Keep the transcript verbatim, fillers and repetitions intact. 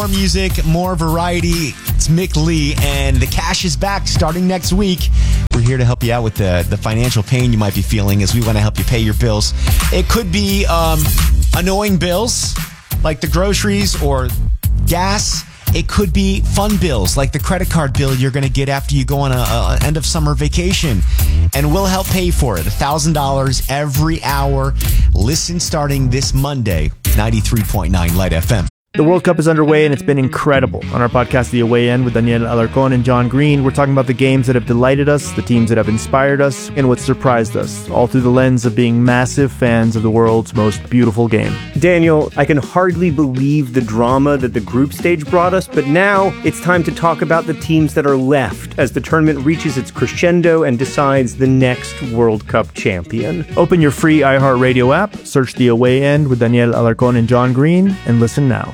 More music, more variety. It's Mick Lee, and the cash is back starting next week. We're here to help you out with the, the financial pain you might be feeling as we want to help you pay your bills. It could be um, annoying bills like the groceries or gas. It could be fun bills like the credit card bill you're going to get after you go on a, a end of summer vacation. And we'll help pay for it. one thousand dollars every hour. Listen starting this Monday, ninety-three point nine Light F M. The World Cup is underway, and it's been incredible. On our podcast, The Away End, with Daniel Alarcón and John Green, we're talking about the games that have delighted us, the teams that have inspired us, and what surprised us, all through the lens of being massive fans of the world's most beautiful game. Daniel, I can hardly believe the drama that the group stage brought us, but now it's time to talk about the teams that are left as the tournament reaches its crescendo and decides the next World Cup champion. Open your free iHeartRadio app, search The Away End with Daniel Alarcón and John Green, and listen now.